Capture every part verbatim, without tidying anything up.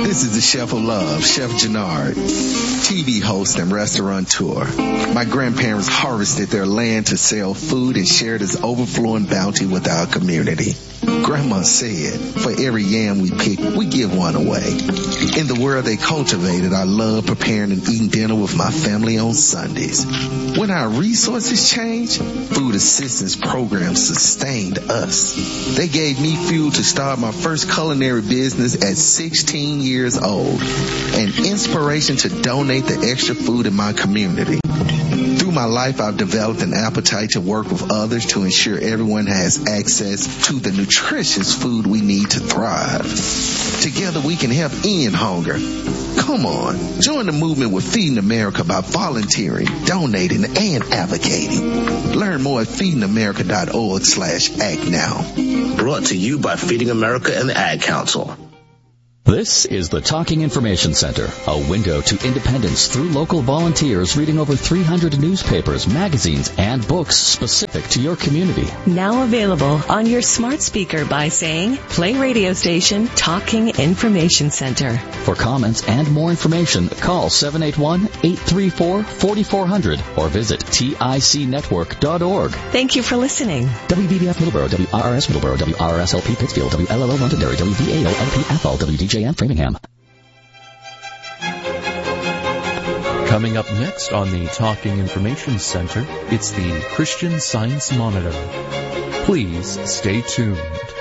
This is the Chef of Love, Chef Jannard, T V host and restaurateur. My grandparents harvested their land to sell food and share this overflowing bounty with our community. Grandma said, for every yam we pick, we give one away. In the world they cultivated, I love preparing and eating dinner with my family on Sundays. When our resources changed, food assistance programs sustained us. They gave me fuel to start my first culinary business at sixteen years old, and inspiration to donate the extra food in my community. Through my life, I've developed an appetite to work with others to ensure everyone has access to the nutritious food we need to thrive. Together we can help end hunger. Come on, join the movement with Feeding America by volunteering, donating, and advocating. Learn more at feeding america dot org slash act now. Brought to you by Feeding America and the Ad Council. This is the Talking Information Center, a window to independence through local volunteers reading over three hundred newspapers, magazines, and books specific to your community. Now available on your smart speaker by saying, play radio station Talking Information Center. For comments and more information, call seven eight one, eight three four, four four zero zero or visit tic network dot org. Thank you for listening. W B B F Middleborough, W R R S Middleborough, W R R S L P Pittsfield, W L L O Londonderry, W V A O L P Athol, W D J and Framingham. Coming up next on the Talking Information Center, it's the Christian Science Monitor. Please stay tuned.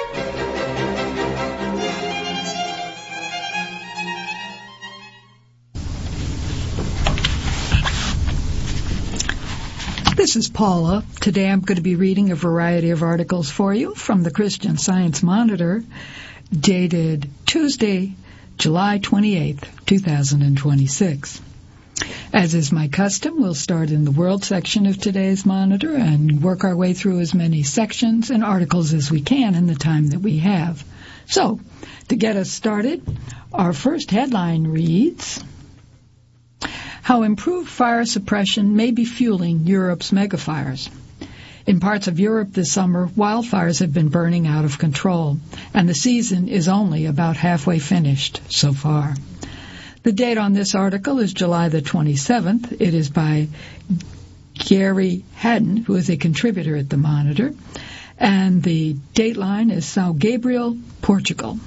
This is Paula. Today I'm going to be reading a variety of articles for you from the Christian Science Monitor, dated Tuesday, July twenty-eighth, two thousand twenty-six. As is my custom, we'll start in the World section of today's Monitor and work our way through as many sections and articles as we can in the time that we have. So, to get us started, our first headline reads, How Improved Fire Suppression May Be Fueling Europe's Megafires. In parts of Europe this summer, wildfires have been burning out of control, and the season is only about halfway finished so far. The date on this article is July the twenty-seventh. It is by Gary Haddon, who is a contributor at the Monitor, and the dateline is São Gabriel, Portugal.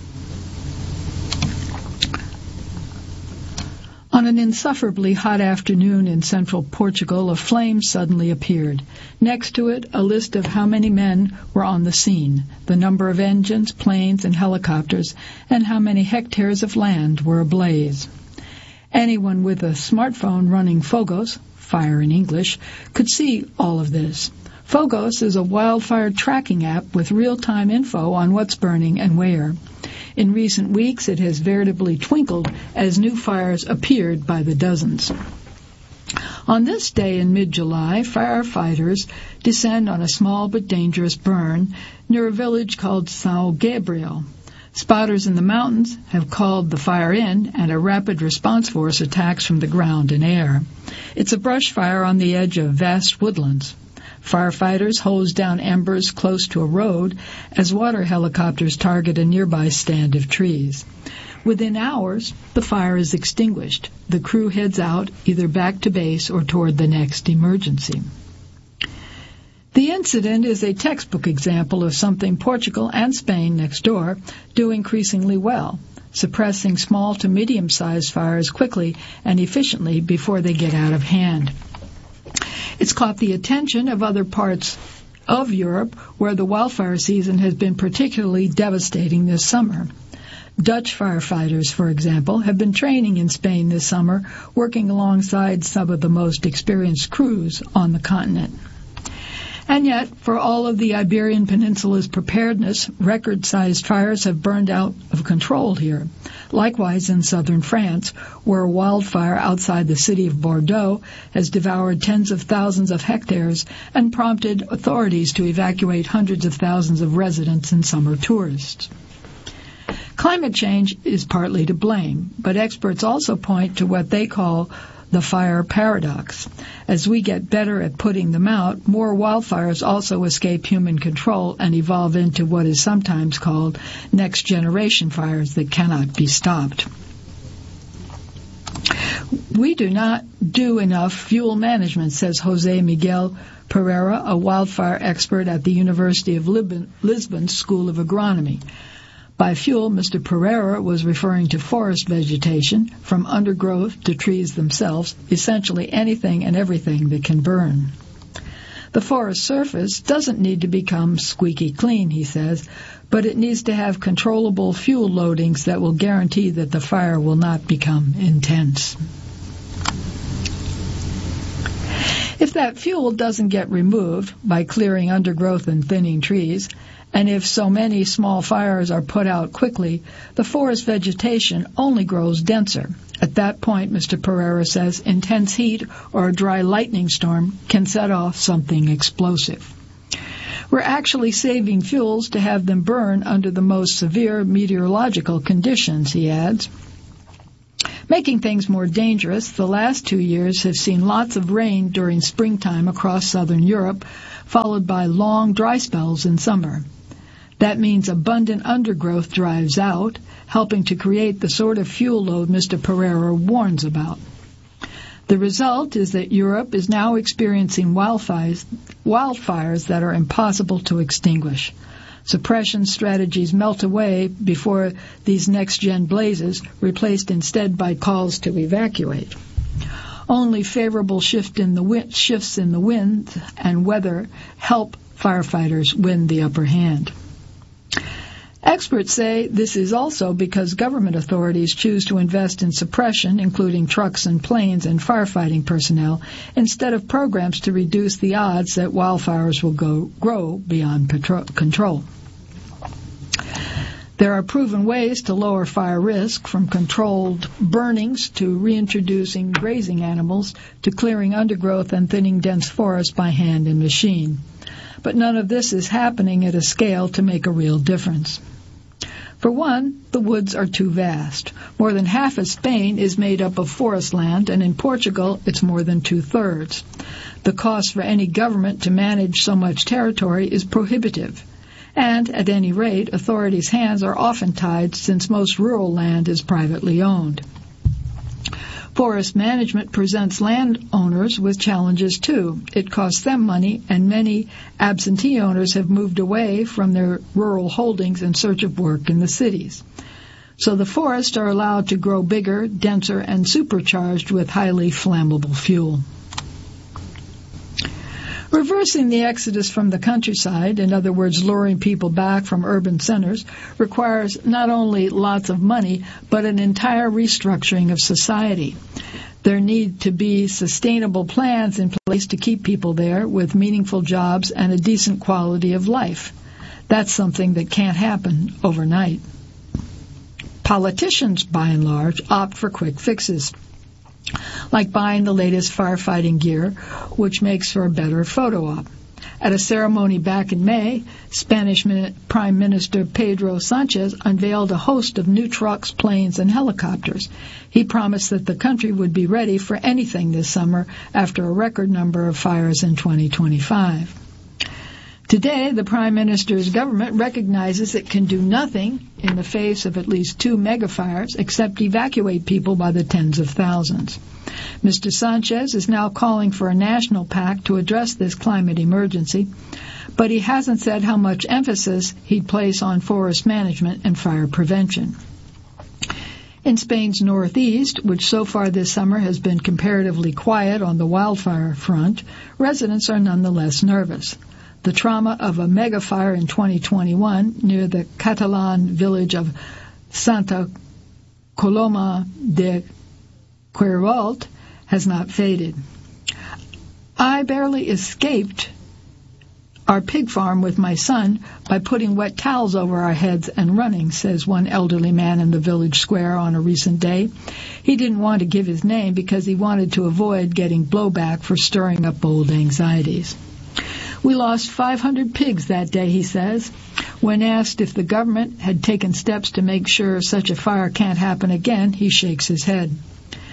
On an insufferably hot afternoon in central Portugal, a flame suddenly appeared. Next to it, a list of how many men were on the scene, the number of engines, planes, and helicopters, and how many hectares of land were ablaze. Anyone with a smartphone running Fogos, fire in English, could see all of this. Fogos is a wildfire tracking app with real-time info on what's burning and where. In recent weeks, it has veritably twinkled as new fires appeared by the dozens. On this day in mid-July, firefighters descend on a small but dangerous burn near a village called São Gabriel. Spotters in the mountains have called the fire in, and a rapid response force attacks from the ground and air. It's a brush fire on the edge of vast woodlands. Firefighters hose down embers close to a road as water helicopters target a nearby stand of trees. Within hours, the fire is extinguished. The crew heads out either back to base or toward the next emergency. The incident is a textbook example of something Portugal and Spain next door do increasingly well, suppressing small to medium-sized fires quickly and efficiently before they get out of hand. It's caught the attention of other parts of Europe where the wildfire season has been particularly devastating this summer. Dutch firefighters, for example, have been training in Spain this summer, working alongside some of the most experienced crews on the continent. And yet, for all of the Iberian Peninsula's preparedness, record-sized fires have burned out of control here. Likewise in southern France, where a wildfire outside the city of Bordeaux has devoured tens of thousands of hectares and prompted authorities to evacuate hundreds of thousands of residents and summer tourists. Climate change is partly to blame, but experts also point to what they call the fire paradox. As we get better at putting them out, more wildfires also escape human control and evolve into what is sometimes called next-generation fires that cannot be stopped. We do not do enough fuel management, says Jose Miguel Pereira, a wildfire expert at the University of Lisbon's School of Agronomy. By fuel, Mister Pereira was referring to forest vegetation, from undergrowth to trees themselves, essentially anything and everything that can burn. The forest surface doesn't need to become squeaky clean, he says, but it needs to have controllable fuel loadings that will guarantee that the fire will not become intense. If that fuel doesn't get removed by clearing undergrowth and thinning trees, and if so many small fires are put out quickly, the forest vegetation only grows denser. At that point, Mister Pereira says, intense heat or a dry lightning storm can set off something explosive. We're actually saving fuels to have them burn under the most severe meteorological conditions, he adds. Making things more dangerous, the last two years have seen lots of rain during springtime across southern Europe, followed by long dry spells in summer. That means abundant undergrowth drives out, helping to create the sort of fuel load Mister Pereira warns about. The result is that Europe is now experiencing wildfires, wildfires that are impossible to extinguish. Suppression strategies melt away before these next-gen blazes, replaced instead by calls to evacuate. Only favorable shift in the wind, shifts in the wind and weather help firefighters win the upper hand. Experts say this is also because government authorities choose to invest in suppression, including trucks and planes and firefighting personnel, instead of programs to reduce the odds that wildfires will go, grow beyond patro- control. There are proven ways to lower fire risk, from controlled burnings to reintroducing grazing animals to clearing undergrowth and thinning dense forests by hand and machine. But none of this is happening at a scale to make a real difference. For one, the woods are too vast. More than half of Spain is made up of forest land, and in Portugal it's more than two-thirds. The cost for any government to manage so much territory is prohibitive. And, at any rate, authorities' hands are often tied since most rural land is privately owned. Forest management presents landowners with challenges, too. It costs them money, and many absentee owners have moved away from their rural holdings in search of work in the cities. So the forests are allowed to grow bigger, denser, and supercharged with highly flammable fuel. Reversing the exodus from the countryside, in other words, luring people back from urban centers, requires not only lots of money, but an entire restructuring of society. There need to be sustainable plans in place to keep people there with meaningful jobs and a decent quality of life. That's something that can't happen overnight. Politicians, by and large, opt for quick fixes, like buying the latest firefighting gear, which makes for a better photo op. At a ceremony back in May, Spanish Prime Minister Pedro Sanchez unveiled a host of new trucks, planes, and helicopters. He promised that the country would be ready for anything this summer after a record number of fires in twenty twenty-five. Today, the Prime Minister's government recognizes it can do nothing in the face of at least two megafires except evacuate people by the tens of thousands. Mister Sanchez is now calling for a national pact to address this climate emergency, but he hasn't said how much emphasis he'd place on forest management and fire prevention. In Spain's northeast, which so far this summer has been comparatively quiet on the wildfire front, residents are nonetheless nervous. The trauma of a megafire in twenty twenty-one near the Catalan village of Santa Coloma de Queralt has not faded. I barely escaped our pig farm with my son by putting wet towels over our heads and running, says one elderly man in the village square on a recent day. He didn't want to give his name because he wanted to avoid getting blowback for stirring up old anxieties. We lost five hundred pigs that day, he says. When asked if the government had taken steps to make sure such a fire can't happen again, he shakes his head.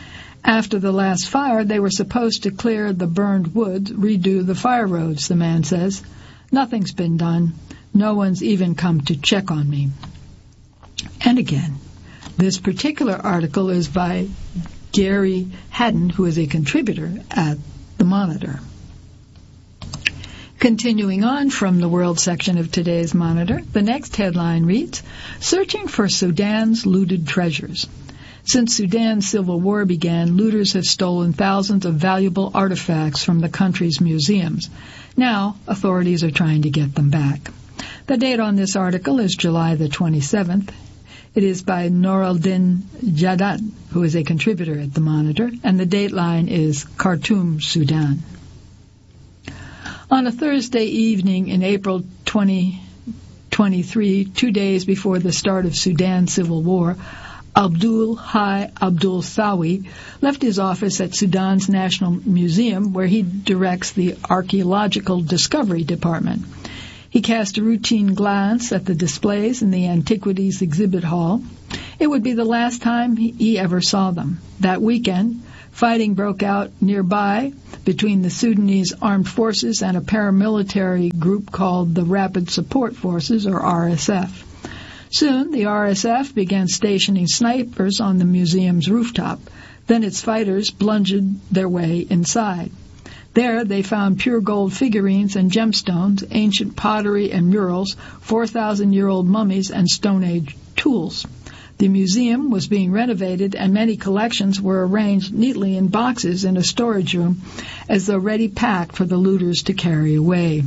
After the last fire, they were supposed to clear the burned woods, redo the fire roads, the man says. Nothing's been done. No one's even come to check on me. And again, this particular article is by Gary Haddon, who is a contributor at the Monitor. Continuing on from the World section of today's Monitor, the next headline reads, Searching for Sudan's Looted Treasures. Since Sudan's civil war began, looters have stolen thousands of valuable artifacts from the country's museums. Now, authorities are trying to get them back. The date on this article is July the twenty-seventh. It is by Noor-al-Din Jadad, who is a contributor at the Monitor, and the dateline is Khartoum, Sudan. On a Thursday evening in April twenty twenty-three, two days before the start of Sudan's civil war, Abdul Hai Abdul Sawi left his office at Sudan's National Museum, where he directs the Archaeological Discovery Department. He cast a routine glance at the displays in the Antiquities Exhibit Hall. It would be the last time he ever saw them. That weekend, fighting broke out nearby between the Sudanese Armed Forces and a paramilitary group called the Rapid Support Forces, or R S F. Soon, the R S F began stationing snipers on the museum's rooftop. Then its fighters plunged their way inside. There, they found pure gold figurines and gemstones, ancient pottery and murals, four thousand year old mummies, and Stone Age tools. The museum was being renovated, and many collections were arranged neatly in boxes in a storage room, as though ready packed for the looters to carry away.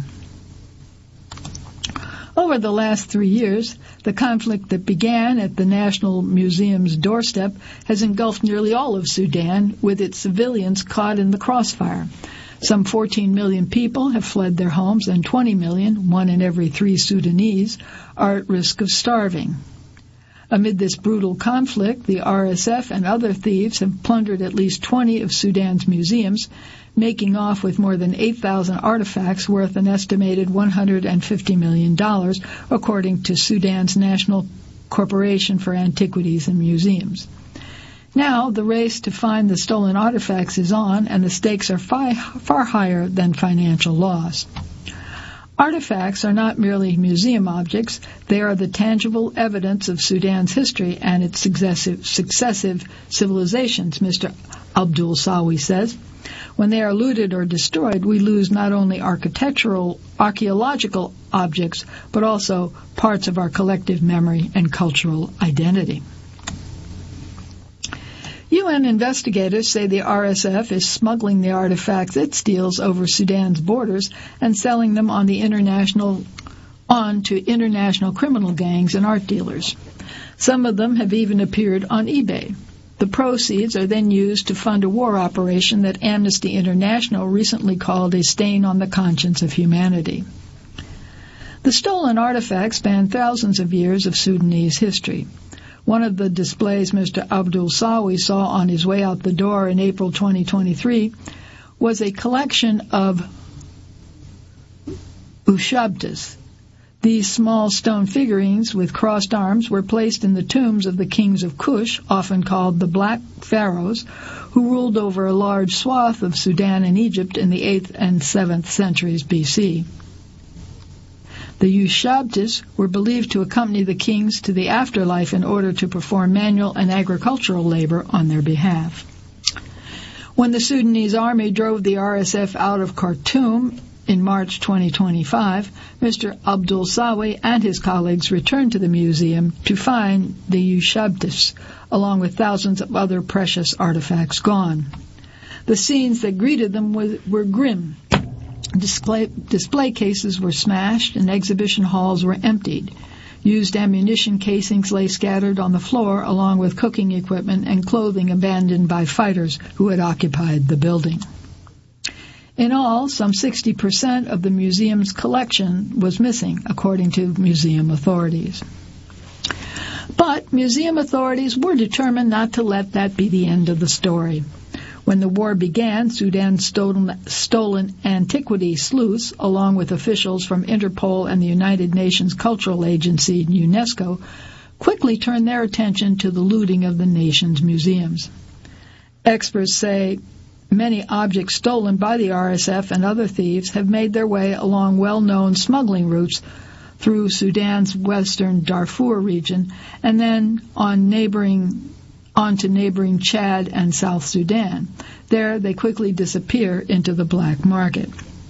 Over the last three years, the conflict that began at the National Museum's doorstep has engulfed nearly all of Sudan, with its civilians caught in the crossfire. Some fourteen million people have fled their homes, and twenty million, one in every three Sudanese, are at risk of starving. Amid this brutal conflict, the R S F and other thieves have plundered at least twenty of Sudan's museums, making off with more than eight thousand artifacts worth an estimated one hundred fifty million dollars, according to Sudan's National Corporation for Antiquities and Museums. Now, the race to find the stolen artifacts is on, and the stakes are fi- far higher than financial loss. Artifacts are not merely museum objects. They are the tangible evidence of Sudan's history and its successive, successive civilizations, Mister Abdul Sawi says. When they are looted or destroyed, we lose not only architectural, archaeological objects, but also parts of our collective memory and cultural identity. U N investigators say the R S F is smuggling the artifacts it steals over Sudan's borders and selling them on the international on to international criminal gangs and art dealers. Some of them have even appeared on eBay. The proceeds are then used to fund a war operation that Amnesty International recently called a stain on the conscience of humanity. The stolen artifacts span thousands of years of Sudanese history. One of the displays Mister Abdul Sawi saw on his way out the door in April twenty twenty-three was a collection of ushabtis. These small stone figurines with crossed arms were placed in the tombs of the kings of Kush, often called the Black Pharaohs, who ruled over a large swath of Sudan and Egypt in the eighth and seventh centuries B C. The ushabtis were believed to accompany the kings to the afterlife in order to perform manual and agricultural labor on their behalf. When the Sudanese army drove the R S F out of Khartoum in March twenty twenty-five, Mister Abdul Sawi and his colleagues returned to the museum to find the ushabtis, along with thousands of other precious artifacts gone. The scenes that greeted them were, were grim. Display, display cases were smashed and exhibition halls were emptied. Used ammunition casings lay scattered on the floor, along with cooking equipment and clothing abandoned by fighters who had occupied the building. In all, some sixty percent of the museum's collection was missing, according to museum authorities. But museum authorities were determined not to let that be the end of the story. When the war began, Sudan's stolen, stolen antiquity sleuths, along with officials from Interpol and the United Nations Cultural Agency, UNESCO, quickly turned their attention to the looting of the nation's museums. Experts say many objects stolen by the R S F and other thieves have made their way along well-known smuggling routes through Sudan's western Darfur region and then on neighboring on to neighboring Chad and South Sudan. There they quickly disappear into the black market.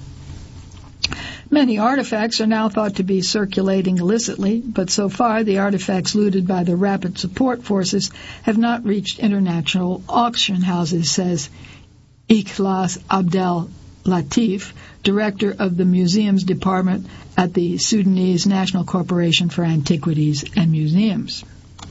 Many artifacts are now thought to be circulating illicitly, but so far the artifacts looted by the Rapid Support Forces have not reached international auction houses, says Ikhlas Abdel Latif, director of the Museums Department at the Sudanese National Corporation for Antiquities and Museums.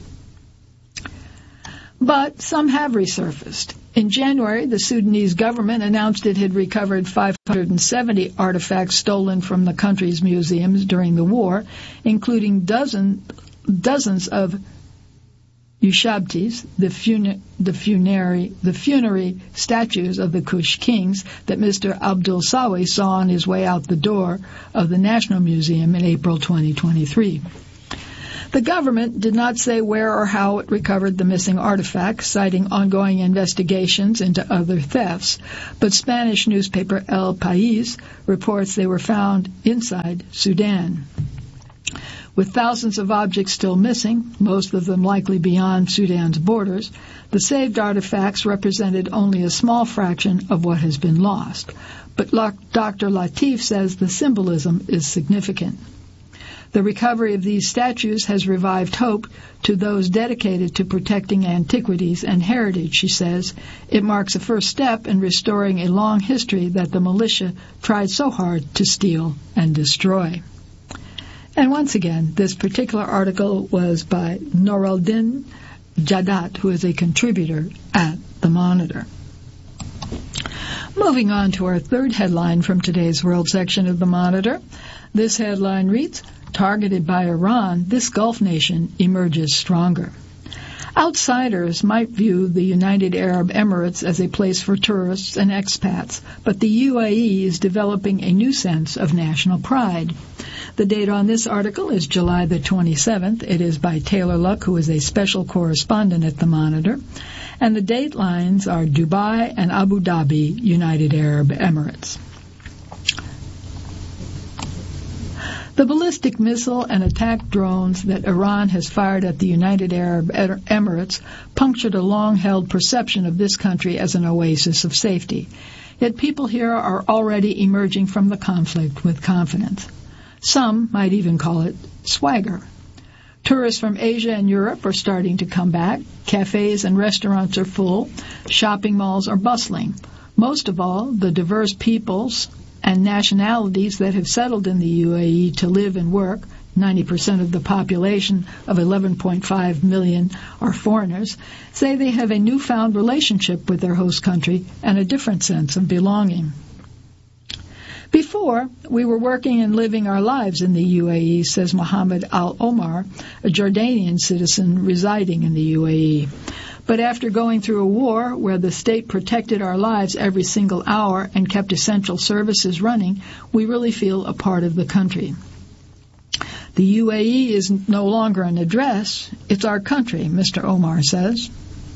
But some have resurfaced. In January, the Sudanese government announced it had recovered five hundred seventy artifacts stolen from the country's museums during the war, including dozen, dozens of ushabtis, the, fun- the, funerary, the funerary statues of the Kush kings that Mister Abdul Sawi saw on his way out the door of the National Museum in April twenty twenty-three. The government did not say where or how it recovered the missing artifacts, citing ongoing investigations into other thefts, but Spanish newspaper El País reports they were found inside Sudan. With thousands of objects still missing, most of them likely beyond Sudan's borders, the saved artifacts represented only a small fraction of what has been lost. But Doctor Latif says the symbolism is significant. The recovery of these statues has revived hope to those dedicated to protecting antiquities and heritage, she says. It marks a first step in restoring a long history that the militia tried so hard to steal and destroy. And once again, this particular article was by Noreddin Jadat, who is a contributor at The Monitor. Moving on to our third headline from today's World section of The Monitor. This headline reads, "Targeted by Iran, this Gulf nation emerges stronger." Outsiders might view the United Arab Emirates as a place for tourists and expats, but the U A E is developing a new sense of national pride. The date on this article is July the twenty-seventh. It is by Taylor Luck, who is a special correspondent at The Monitor. And the date lines are Dubai and Abu Dhabi, United Arab Emirates. The ballistic missile and attack drones that Iran has fired at the United Arab Emirates punctured a long-held perception of this country as an oasis of safety. Yet people here are already emerging from the conflict with confidence. Some might even call it swagger. Tourists from Asia and Europe are starting to come back. Cafes and restaurants are full. Shopping malls are bustling. Most of all, the diverse peoples and nationalities that have settled in the U A E to live and work, ninety percent of the population of eleven point five million are foreigners, say they have a newfound relationship with their host country and a different sense of belonging. Before, we were working and living our lives in the U A E, says Mohammed Al-Omar, a Jordanian citizen residing in the U A E. But after going through a war where the state protected our lives every single hour and kept essential services running, we really feel a part of the country. The U A E is no longer an address, it's our country, Mister Omar says.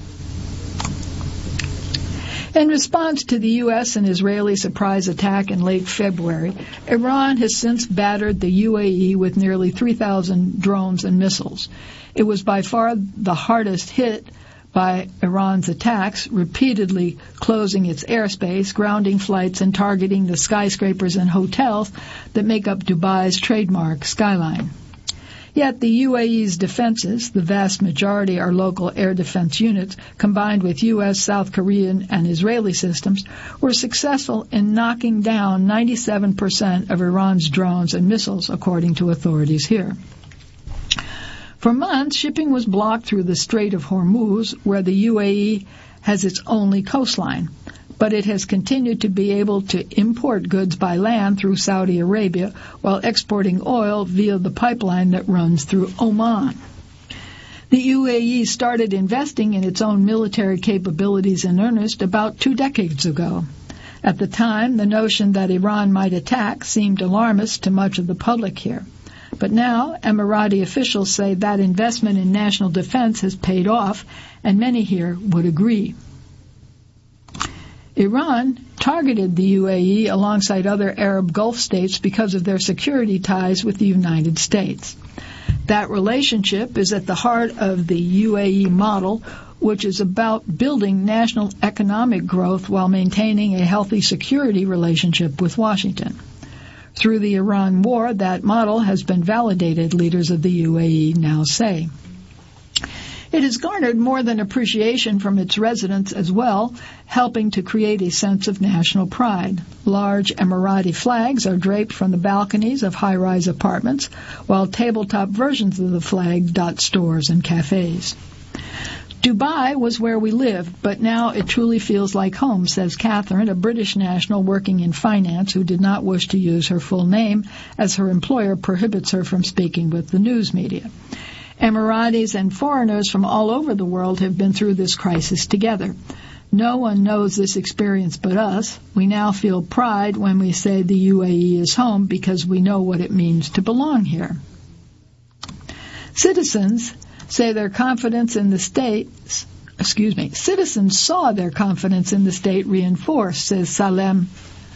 In response to the U S and Israeli surprise attack in late February, Iran has since battered the U A E with nearly three thousand drones and missiles. It was by far the hardest hit by Iran's attacks, repeatedly closing its airspace, grounding flights, and targeting the skyscrapers and hotels that make up Dubai's trademark skyline. Yet the U A E's defenses, the vast majority are local air defense units, combined with U S, South Korean, and Israeli systems, were successful in knocking down ninety-seven percent of Iran's drones and missiles, according to authorities here. For months, shipping was blocked through the Strait of Hormuz, where the U A E has its only coastline. But it has continued to be able to import goods by land through Saudi Arabia while exporting oil via the pipeline that runs through Oman. The U A E started investing in its own military capabilities in earnest about two decades ago. At the time, the notion that Iran might attack seemed alarmist to much of the public here. But now, Emirati officials say that investment in national defense has paid off, and many here would agree. Iran targeted the U A E alongside other Arab Gulf states because of their security ties with the United States. That relationship is at the heart of the U A E model, which is about building national economic growth while maintaining a healthy security relationship with Washington. Through the Iran war, that model has been validated, leaders of the U A E now say. It has garnered more than appreciation from its residents as well, helping to create a sense of national pride. Large Emirati flags are draped from the balconies of high-rise apartments, while tabletop versions of the flag dot stores and cafes. Dubai was where we lived, but now it truly feels like home, says Catherine, a British national working in finance who did not wish to use her full name as her employer prohibits her from speaking with the news media. Emiratis and foreigners from all over the world have been through this crisis together. No one knows this experience but us. We now feel pride when we say the U A E is home because we know what it means to belong here. Citizens say their confidence in the state, excuse me, citizens saw their confidence in the state reinforced, says Salem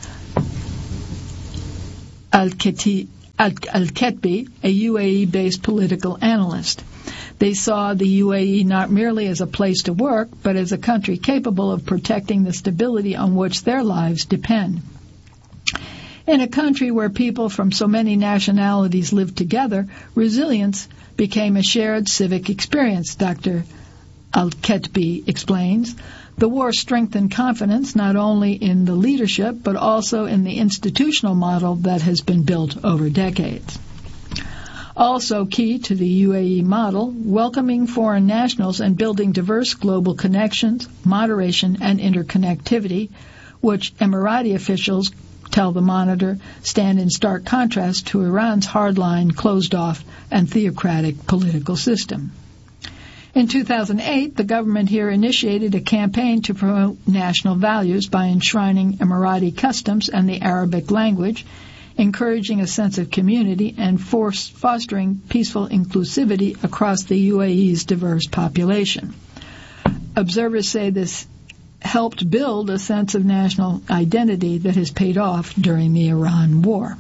Al-Keti. Al-Ketbi, a U A E-based political analyst. They saw the U A E not merely as a place to work, but as a country capable of protecting the stability on which their lives depend. In a country where people from so many nationalities live together, resilience became a shared civic experience, Doctor Al-Ketbi explains. The war strengthened confidence not only in the leadership, but also in the institutional model that has been built over decades. Also key to the U A E model, welcoming foreign nationals and building diverse global connections, moderation, and interconnectivity, which Emirati officials tell the Monitor stand in stark contrast to Iran's hardline, closed-off, and theocratic political system. In two thousand eight, the government here initiated a campaign to promote national values by enshrining Emirati customs and the Arabic language, encouraging a sense of community, and force, fostering peaceful inclusivity across the U A E's diverse population. Observers say this helped build a sense of national identity that has paid off during the Iran war.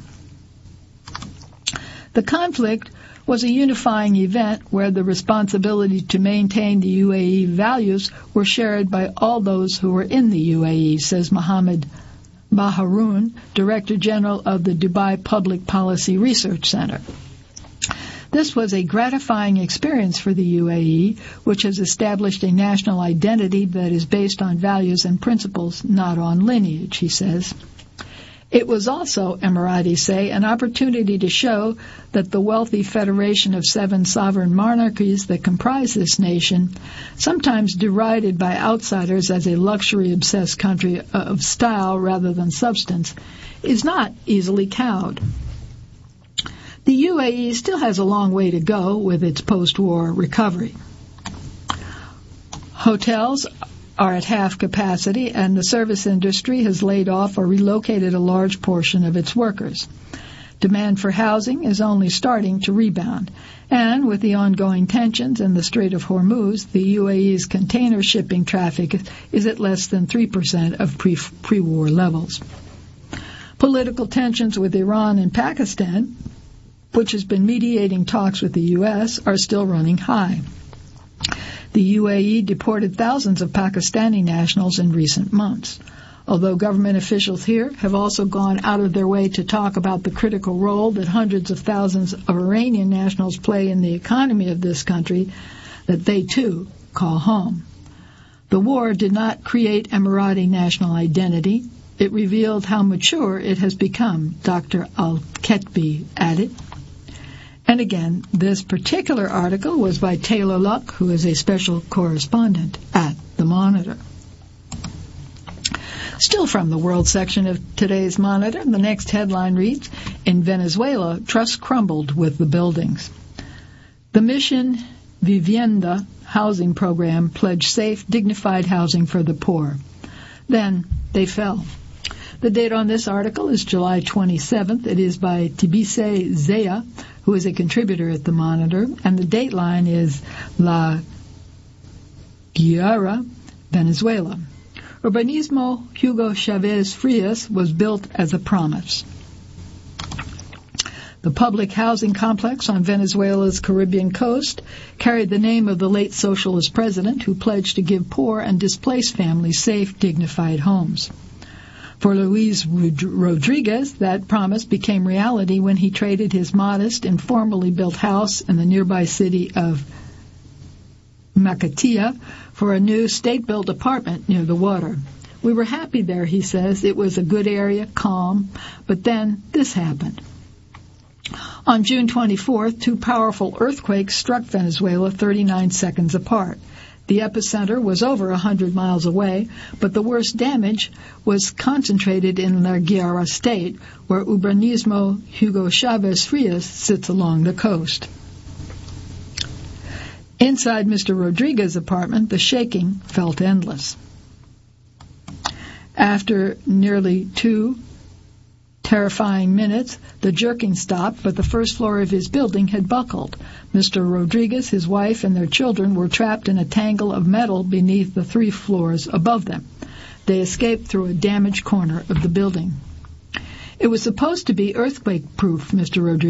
The conflict was a unifying event where the responsibility to maintain the U A E values were shared by all those who were in the U A E, says Mohammed Baharoun, Director General of the Dubai Public Policy Research Center. This was a gratifying experience for the U A E, which has established a national identity that is based on values and principles, not on lineage, he says. It was also, Emiratis say, an opportunity to show that the wealthy federation of seven sovereign monarchies that comprise this nation, sometimes derided by outsiders as a luxury-obsessed country of style rather than substance, is not easily cowed. The U A E still has a long way to go with its post-war recovery. Hotels are at half capacity, and the service industry has laid off or relocated a large portion of its workers. Demand for housing is only starting to rebound, and with the ongoing tensions in the Strait of Hormuz, the U A E's container shipping traffic is at less than three percent of pre- pre-war levels. Political tensions with Iran and Pakistan, which has been mediating talks with the U S, are still running high. The U A E deported thousands of Pakistani nationals in recent months. Although government officials here have also gone out of their way to talk about the critical role that hundreds of thousands of Iranian nationals play in the economy of this country, that they too call home. The war did not create Emirati national identity. It revealed how mature it has become, Doctor Al-Ketbi added. And again, this particular article was by Taylor Luck, who is a special correspondent at The Monitor. Still from the world section of today's Monitor, the next headline reads, in Venezuela, trust crumbled with the buildings. The Mission Vivienda housing program pledged safe, dignified housing for the poor. Then they fell. The date on this article is July twenty-seventh. It is by Tibise Zea, who is a contributor at The Monitor, and the dateline is La Guaira, Venezuela. Urbanismo Hugo Chavez Frias was built as a promise. The public housing complex on Venezuela's Caribbean coast carried the name of the late socialist president who pledged to give poor and displaced families safe, dignified homes. For Luis Rodriguez, that promise became reality when he traded his modest, informally built house in the nearby city of Macatía for a new state-built apartment near the water. We were happy there, he says. It was a good area, calm, but then this happened. On June twenty-fourth, two powerful earthquakes struck Venezuela thirty-nine seconds apart. The epicenter was over one hundred miles away, but the worst damage was concentrated in La Guaira state, where Urbanismo Hugo Chavez Frias sits along the coast. Inside Mister Rodriguez's apartment, the shaking felt endless. After nearly two terrifying minutes, the jerking stopped, but the first floor of his building had buckled. Mister Rodriguez, his wife, and their children were trapped in a tangle of metal beneath the three floors above them. They escaped through a damaged corner of the building. It was supposed to be earthquake-proof, Mister Rodriguez